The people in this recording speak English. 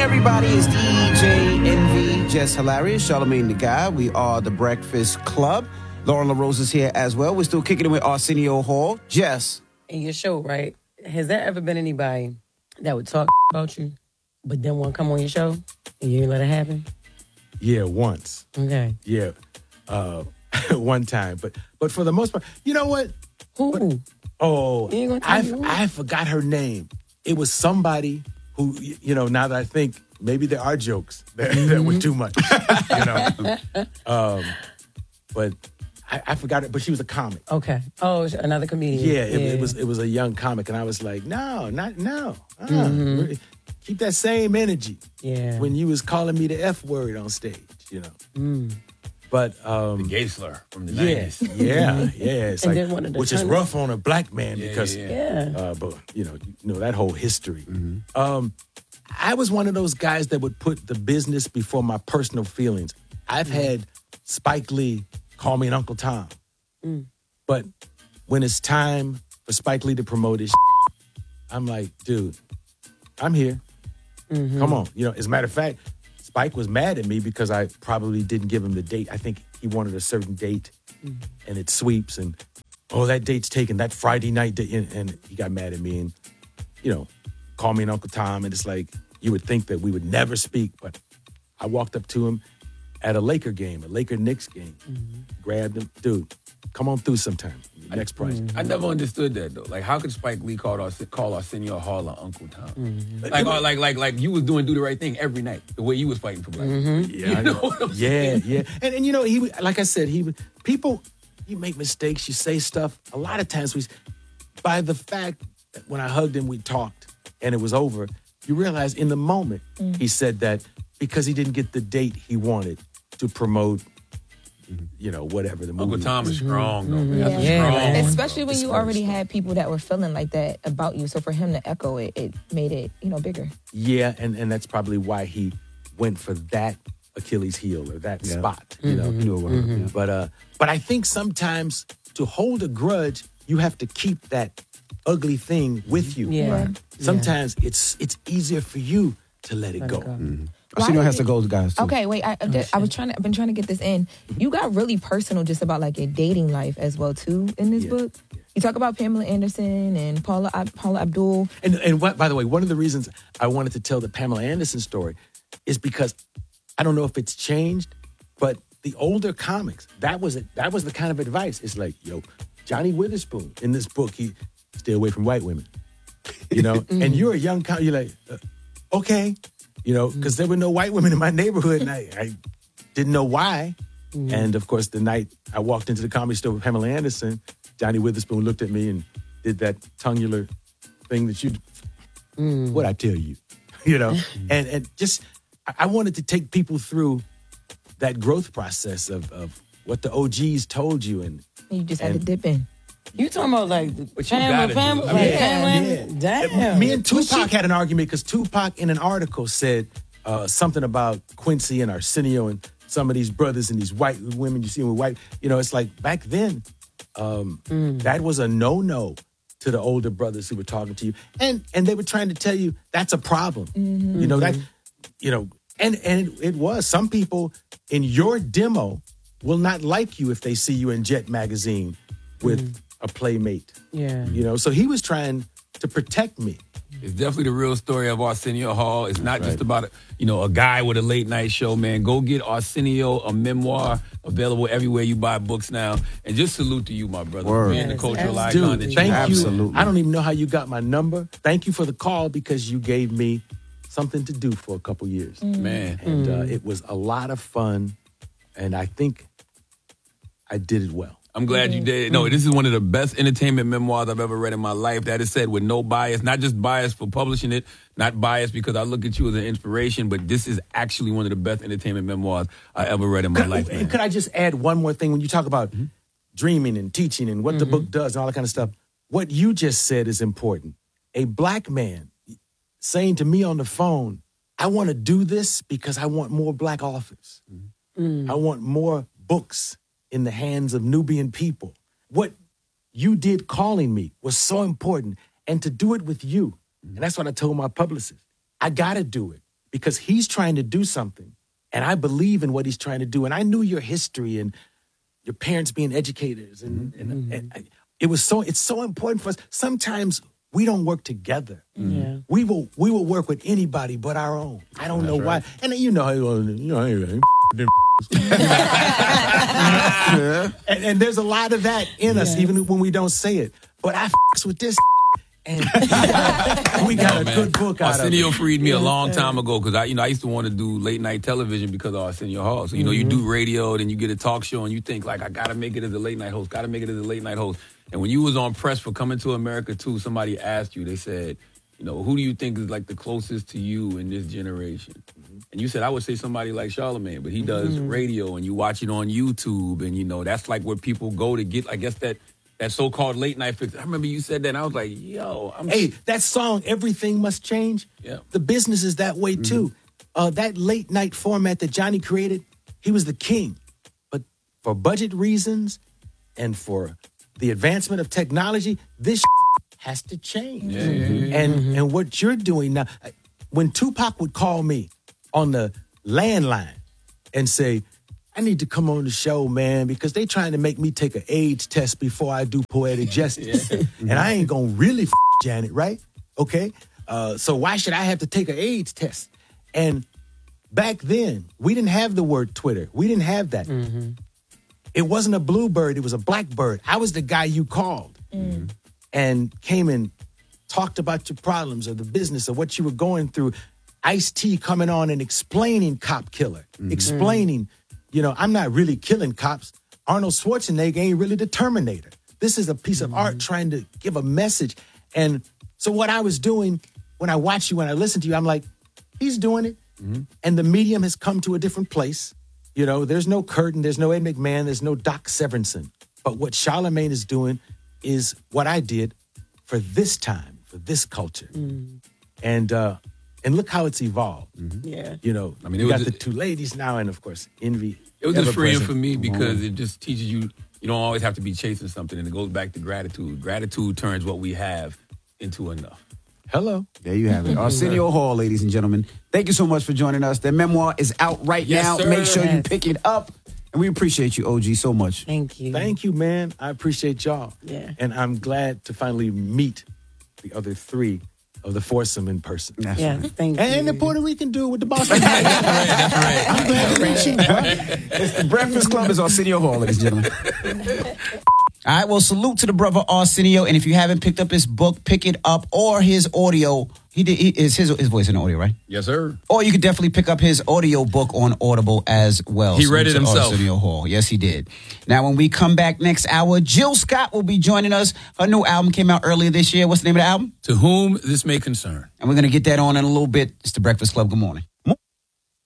everybody. It's DJ Envy, Jess Hilarious, Charlamagne the Guy. We are the Breakfast Club. Lauren LaRose is here as well. We're still kicking it with Arsenio Hall. Jess. In your show, right? Has there ever been anybody that would talk about you, but then want to come on your show and you didn't let it happen? Yeah, once. Okay. Yeah, one time. But for the most part, you know what? Who? I forgot her name. It was somebody who, now that I think, maybe there are jokes that were too much, but I forgot it. But she was a comic. Okay. Oh, another comedian. Yeah, it was a young comic, and I was like, no. Keep that same energy. Yeah. When you was calling me the F word on stage, But the gay slur from the 90s. Yeah. It's And like, then one of the which is rough on a black man because, Yeah. but that whole history. I was one of those guys that would put the business before my personal feelings. I've had Spike Lee call me an Uncle Tom, but when it's time for Spike Lee to promote his, I'm like, dude, I'm here. Come on, as a matter of fact. Spike was mad at me because I probably didn't give him the date. I think he wanted a certain date, and it sweeps, and, that date's taken, that Friday night date, and he got mad at me and, called me an Uncle Tom, and it's like, you would think that we would never speak, but I walked up to him at a Laker-Knicks game, grabbed him, dude, come on through sometime. Next prize. I never understood that though. Like, how could Spike Lee call Arsenio Hall an Uncle Tom? Like you was doing Do the Right Thing every night, the way you was fighting for black people. Yeah, I know. What I'm saying? Yeah. And he, like I said, people, you make mistakes, you say stuff. A lot of times by the fact that when I hugged him, we talked and it was over, you realize in the moment he said that because he didn't get the date he wanted to promote whatever the movie. Uncle Tom is strong, though, man. That's Yeah. strong. Especially when you already had people that were feeling like that about you. So for him to echo it, it made it, bigger. Yeah, and that's probably why he went for that Achilles heel or that spot, But I think sometimes to hold a grudge, you have to keep that ugly thing with you. Yeah. Sometimes it's easier for you to let it go. Arsenio has to go, guys, too. Okay, wait. I've been trying to get this in. You got really personal just about like your dating life as well too in this book. You talk about Pamela Anderson and Paula Abdul. And by the way, one of the reasons I wanted to tell the Pamela Anderson story is because I don't know if it's changed, but the older comics, that was the kind of advice. It's like, Johnny Witherspoon in this book, he stay away from white women, and you're a young comic, you're like, okay. Because there were no white women in my neighborhood, and I didn't know why. And, of course, the night I walked into the Comedy Store with Pamela Anderson, Johnny Witherspoon looked at me and did that tongular thing that what'd I tell you? And just, I wanted to take people through that growth process of what the OGs told you. And you just had to dip in. You talking about like family? Yeah. Damn. Me and Tupac had an argument because Tupac in an article said something about Quincy and Arsenio and some of these brothers and these white women you see with white. It's like back then, that was a no-no to the older brothers who were talking to you, and they were trying to tell you that's a problem. And it was. Some people in your demo will not like you if they see you in Jet magazine with a playmate. Yeah. So he was trying to protect me. It's definitely the real story of Arsenio Hall. It's not just about a guy with a late night show, man. Go get Arsenio, a memoir, available everywhere you buy books now. And just salute to you, my brother, for being the cultural icon that you thank are. you. Absolutely. I don't even know how you got my number. Thank you for the call because you gave me something to do for a couple years. Man. And it was a lot of fun, and I think I did it well. I'm glad you did. No, this is one of the best entertainment memoirs I've ever read in my life. That is said with no bias, not just bias for publishing it, not bias because I look at you as an inspiration, but this is actually one of the best entertainment memoirs I ever read in my life, man. Could I just add one more thing? When you talk about dreaming and teaching and what the book does and all that kind of stuff, what you just said is important. A black man saying to me on the phone, I want to do this because I want more black authors. I want more books in the hands of Nubian people. What you did calling me was so important. And to do it with you, and that's what I told my publicist, I got to do it because he's trying to do something. And I believe in what he's trying to do. And I knew your history and your parents being educators. And it's so important for us. Sometimes we don't work together. Yeah. We will work with anybody but our own. I don't know why. And you know, and there's a lot of that in us, even when we don't say it. But I f***s with this, and we got a good book out of it. Arsenio freed me a long time ago because I used to want to do late night television because of Arsenio Hall. So you do radio, then you get a talk show, and you think like I gotta make it as a late night host. And when you was on press for Coming to America 2, somebody asked you. They said, who do you think is like the closest to you in this generation? And you said, I would say somebody like Charlamagne, but he does radio, and you watch it on YouTube, and that's like where people go to get, I guess, that so-called late night fix. I remember you said that, and I was like, yo. Hey, that song, Everything Must Change, the business is that way too. That late night format that Johnny created, he was the king. But for budget reasons and for the advancement of technology, this has to change. And what you're doing now, when Tupac would call me on the landline and say, I need to come on the show, man, because they trying to make me take an AIDS test before I do Poetic Justice. And I ain't going to really Janet, right? Okay? So why should I have to take an AIDS test? And back then, we didn't have the word Twitter. We didn't have that. It wasn't a bluebird. It was a blackbird. I was the guy you called and came and talked about your problems or the business or what you were going through. Ice-T coming on and explaining Cop Killer, explaining, I'm not really killing cops. Arnold Schwarzenegger ain't really the Terminator. This is a piece of art trying to give a message. And so what I was doing when I watch you, when I listen to you, I'm like, he's doing it. And the medium has come to a different place. There's no Curtin, there's no Ed McMahon, there's no Doc Severinsen. But what Charlamagne is doing is what I did for this time, for this culture. And look how it's evolved. Yeah. You got the two ladies now, and of course, Envy. It was just freeing for me because it just teaches you don't always have to be chasing something, and it goes back to gratitude. Gratitude turns what we have into enough. Hello. There you have it. Arsenio Hall, ladies and gentlemen. Thank you so much for joining us. Their memoir is out right now. Sir. Make sure you pick it up. And we appreciate you, OG, so much. Thank you. Thank you, man. I appreciate y'all. Yeah. And I'm glad to finally meet the other three of the foursome in person. That's Yes, right. thank you. And the Puerto Rican dude with the Boston. That's right. I'm glad to meet you, bro. It's the Breakfast Club. It's Arsenio Hall, ladies and gentlemen. All right, well, salute to the brother Arsenio. And if you haven't picked up his book, pick it up, or his audio. His voice in the audio, right? Yes, sir. Or you could definitely pick up his audio book on Audible as well. He read it Salute to himself. Arsenio Hall. Yes, he did. Now, when we come back next hour, Jill Scott will be joining us. Her new album came out earlier this year. What's the name of the album? To Whom This May Concern. And we're going to get that on in a little bit. It's the Breakfast Club. Good morning.